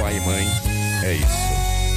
pai e mãe, é isso.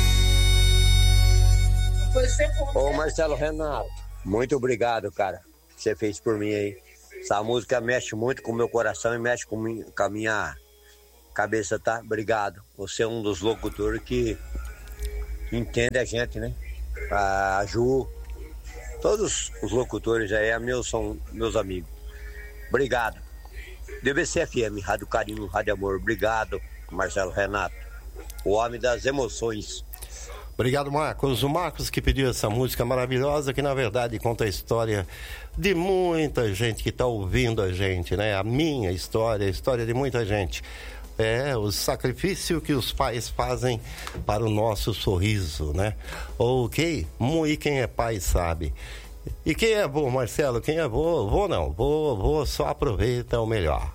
Ô Marcelo Renato, muito obrigado, cara. Que você fez por mim aí. Essa música mexe muito com o meu coração e mexe com a minha cabeça, tá? Obrigado. Você é um dos locutores que entende a gente, né? A Ju, todos os locutores aí são meus amigos. Obrigado. DBC FM, Rádio Carinho, Rádio Amor. Obrigado, Marcelo Renato, o homem das emoções. Obrigado, Marcos. O Marcos que pediu essa música maravilhosa, que na verdade conta a história de muita gente que está ouvindo a gente, né? A minha história, a história de muita gente. É, o sacrifício que os pais fazem para o nosso sorriso, né? Ok? E quem é pai sabe. E quem é vô, Marcelo? Quem é vô? Vô não. Vô só aproveita o melhor.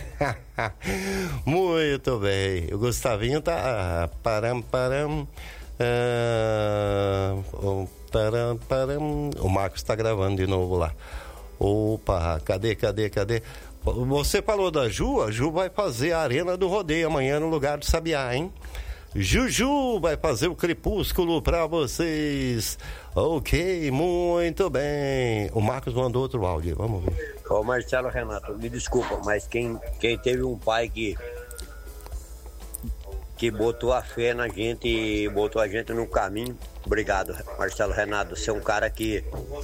Muito bem. O Gustavinho tá... Param. O Marcos está gravando de novo lá. Opa, cadê? Você falou da Ju? A Ju vai fazer a Arena do Rodeio amanhã no lugar do Sabiá, hein? Juju vai fazer o Crepúsculo pra vocês. Ok, muito bem. O Marcos mandou outro áudio, vamos ver. Ô Marcelo Renato, me desculpa, mas quem teve um pai que botou a fé na gente e botou a gente no caminho. Obrigado, Marcelo Renato. Você é um cara que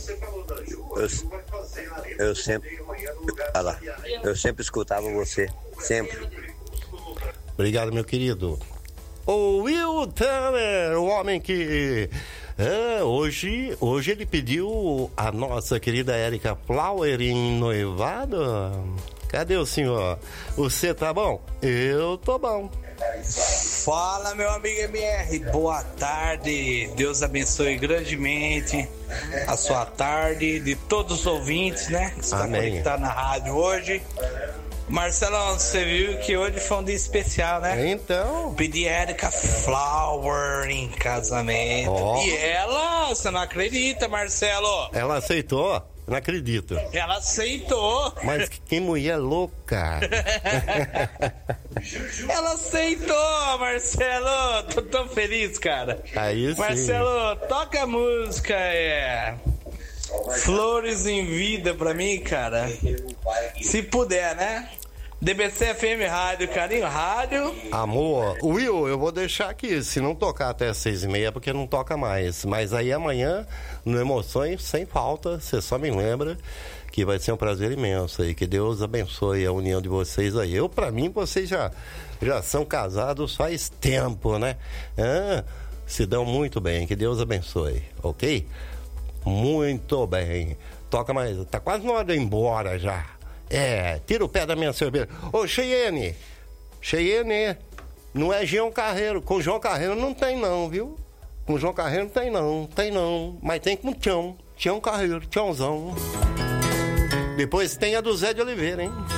eu sempre escutava você, sempre. Obrigado, meu querido. O Will Tanner, o homem que hoje ele pediu a nossa querida Érica Flower em noivado. Cadê o senhor? Você tá bom? Eu tô bom. Fala, meu amigo MR, boa tarde, Deus abençoe grandemente a sua tarde, de todos os ouvintes, né, que estão conectados na rádio hoje. Marcelão, você viu que hoje foi um dia especial, né? Então. Pedi a Érica Flower em casamento. E ela, você não acredita, Marcelo? Ela aceitou? Não acredito. Ela aceitou. Mas que mulher louca. Ela aceitou, Marcelo. Tô tão feliz, cara. Aí sim. Marcelo, toca a música, Flores em Vida pra mim, cara. Se puder, né? DBC FM Rádio, Carinho Rádio. Amor, Will, eu vou deixar aqui. Se não tocar até 6h30, porque não toca mais. Mas aí amanhã, no Emoções, sem falta, você só me lembra que vai ser um prazer imenso aí. Que Deus abençoe a união de vocês aí. Pra mim, vocês já são casados faz tempo, né? Se dão muito bem. Que Deus abençoe, ok? Muito bem. Toca mais. Tá quase na hora de ir embora já. Tira o pé da minha cerveja. Ô, Cheyenne, não é João Carreiro. Com João Carreiro não tem não, viu? Com João Carreiro não tem não. Mas tem com Tião Carreiro, Tiãozão. Depois tem a do Zé de Oliveira, hein?